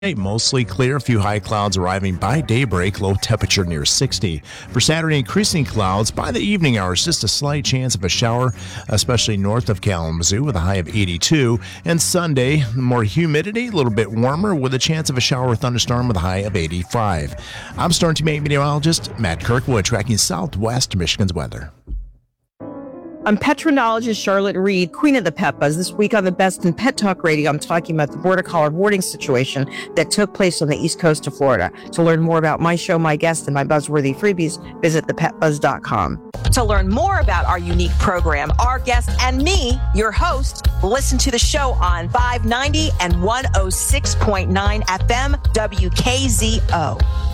Mostly clear, a few high clouds arriving by daybreak, low temperature near 60. For Saturday, increasing clouds by the evening hours, just a slight chance of a shower, especially north of Kalamazoo with a high of 82. And Sunday, more humidity, a little bit warmer with a chance of a shower or thunderstorm with a high of 85. I'm Storm Team 8 meteorologist Matt Kirkwood, tracking southwest Michigan's weather. I'm petronologist Charlotte Reed, queen of the pet buzz. This week on the Best in Pet Talk Radio, I'm talking about the border collar boarding situation that took place on the east coast of Florida. To learn more about my show, my guest, and my buzzworthy freebies, visit thepetbuzz.com. To learn more about our unique program, our guest, and me, your host, listen to the show on 590 and 106.9 FM WKZO.